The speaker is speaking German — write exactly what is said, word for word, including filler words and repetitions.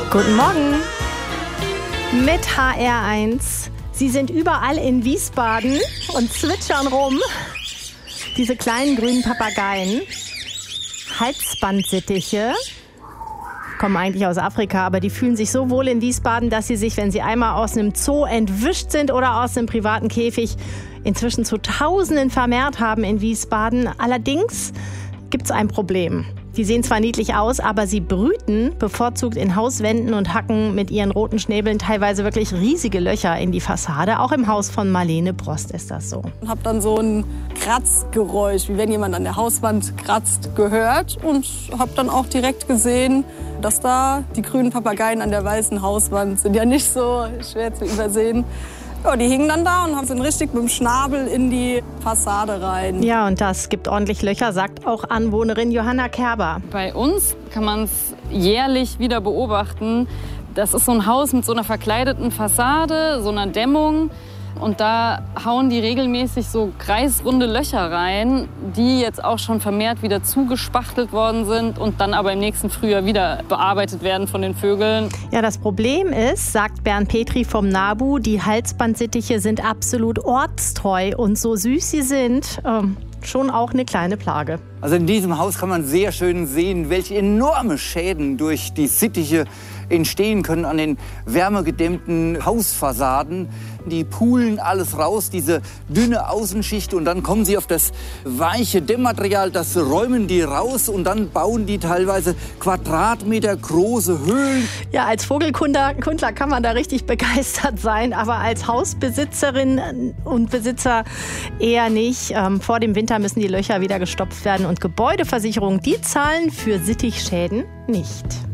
Guten Morgen mit H R eins. Sie sind überall in Wiesbaden und zwitschern rum. Diese kleinen grünen Papageien, Halsbandsittiche, kommen eigentlich aus Afrika, aber die fühlen sich so wohl in Wiesbaden, dass sie sich, wenn sie einmal aus einem Zoo entwischt sind oder aus einem privaten Käfig, inzwischen zu Tausenden vermehrt haben in Wiesbaden. Allerdings gibt es ein Problem. Die sehen zwar niedlich aus, aber sie brüten bevorzugt in Hauswänden und hacken mit ihren roten Schnäbeln teilweise wirklich riesige Löcher in die Fassade. Auch im Haus von Marlene Brost ist das so. Ich habe dann so ein Kratzgeräusch, wie wenn jemand an der Hauswand kratzt, gehört und habe dann auch direkt gesehen, dass da die grünen Papageien an der weißen Hauswand sind ja nicht so schwer zu übersehen. Ja, die hingen dann da und sind richtig mit dem Schnabel in die Fassade rein. Ja, und das gibt ordentlich Löcher, sagt auch Anwohnerin Johanna Kerber. Bei uns kann man es jährlich wieder beobachten. Das ist so ein Haus mit so einer verkleideten Fassade, so einer Dämmung. Und da hauen die regelmäßig so kreisrunde Löcher rein, die jetzt auch schon vermehrt wieder zugespachtelt worden sind und dann aber im nächsten Frühjahr wieder bearbeitet werden von den Vögeln. Ja, das Problem ist, sagt Bernd Petri vom NABU, die Halsbandsittiche sind absolut ortstreu und so süß sie sind, ähm, schon auch eine kleine Plage. Also in diesem Haus kann man sehr schön sehen, welche enorme Schäden durch die Sittiche entstehen können an den wärmegedämmten Hausfassaden. Die pulen alles raus, diese dünne Außenschicht, und dann kommen sie auf das weiche Dämmmaterial, das räumen die raus und dann bauen die teilweise Quadratmeter große Höhlen. Ja, als Vogelkundler Kundler kann man da richtig begeistert sein, aber als Hausbesitzerin und Besitzer eher nicht. Ähm, vor dem Winter müssen die Löcher wieder gestopft werden und Gebäudeversicherungen, die zahlen für Sittichschäden nicht.